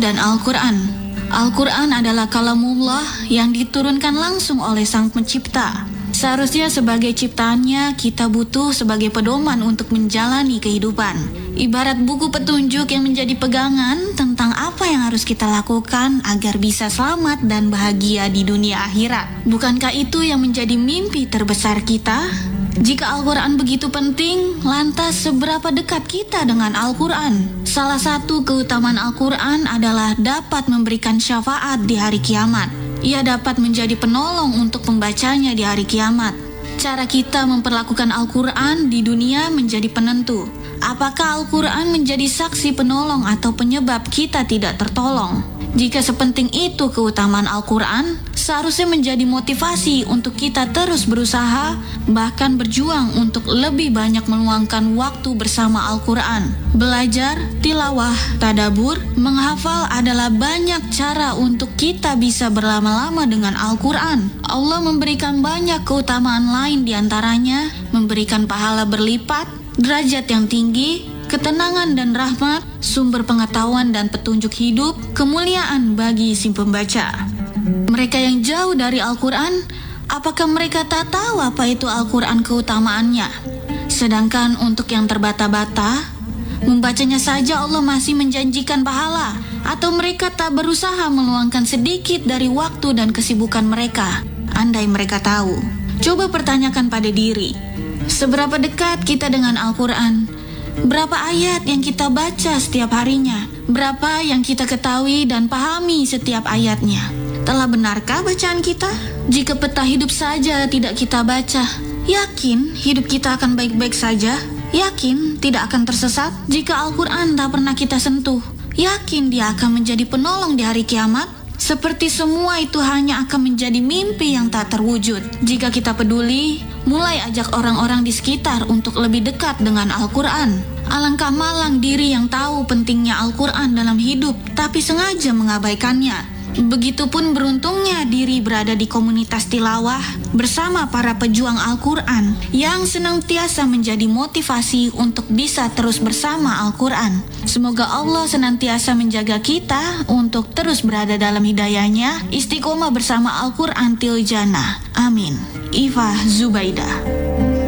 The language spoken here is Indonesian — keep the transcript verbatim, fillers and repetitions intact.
dan Al-Quran. Al-Quran adalah kalamullah yang diturunkan langsung oleh Sang Pencipta. Seharusnya sebagai ciptaannya kita butuh sebagai pedoman untuk menjalani kehidupan. Ibarat buku petunjuk yang menjadi pegangan tentang apa yang harus kita lakukan agar bisa selamat dan bahagia di dunia akhirat. Bukankah itu yang menjadi mimpi terbesar kita? Jika Al-Quran begitu penting, lantas seberapa dekat kita dengan Al-Quran? Salah satu keutamaan Al-Quran adalah dapat memberikan syafaat di hari kiamat. Ia dapat menjadi penolong untuk pembacanya di hari kiamat. Cara kita memperlakukan Al-Quran di dunia menjadi penentu. Apakah Al-Quran menjadi saksi penolong atau penyebab kita tidak tertolong? Jika sepenting itu keutamaan Al-Quran, seharusnya menjadi motivasi untuk kita terus berusaha, bahkan berjuang untuk lebih banyak meluangkan waktu bersama Al-Quran. Belajar, tilawah, tadabur, menghafal adalah banyak cara untuk kita bisa berlama-lama dengan Al-Quran. Allah memberikan banyak keutamaan lain diantaranya, memberikan pahala berlipat, derajat yang tinggi, ketenangan dan rahmat, sumber pengetahuan dan petunjuk hidup, kemuliaan bagi si pembaca. Mereka yang jauh dari Al-Quran, apakah mereka tak tahu apa itu Al-Quran keutamaannya? Sedangkan untuk yang terbata-bata, membacanya saja Allah masih menjanjikan pahala, atau mereka tak berusaha meluangkan sedikit dari waktu dan kesibukan mereka, andai mereka tahu. Coba pertanyakan pada diri, seberapa dekat kita dengan Al-Quran? Berapa ayat yang kita baca setiap harinya? Berapa yang kita ketahui dan pahami setiap ayatnya? Telah benarkah bacaan kita? Jika peta hidup saja tidak kita baca, yakin hidup kita akan baik-baik saja? Yakin tidak akan tersesat? Jika Al-Quran tak pernah kita sentuh, yakin dia akan menjadi penolong di hari kiamat? Seperti semua itu hanya akan menjadi mimpi yang tak terwujud. Jika kita peduli, mulai ajak orang-orang di sekitar untuk lebih dekat dengan Al-Quran. Alangkah malang diri yang tahu pentingnya Al-Quran dalam hidup, tapi sengaja mengabaikannya. Begitupun beruntungnya diri berada di komunitas tilawah bersama para pejuang Al-Quran yang senantiasa menjadi motivasi untuk bisa terus bersama Al-Quran. Semoga Allah senantiasa menjaga kita untuk terus berada dalam hidayahnya, istiqomah bersama Al-Quran til jannah. Amin. Ifah Zubaidah.